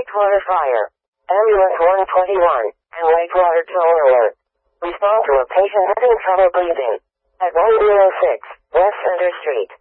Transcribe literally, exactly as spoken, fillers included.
wastewater fire. Ambulance one twenty-one and wastewater tower alert. Respond to a patient having trouble breathing at one oh six West Center Street.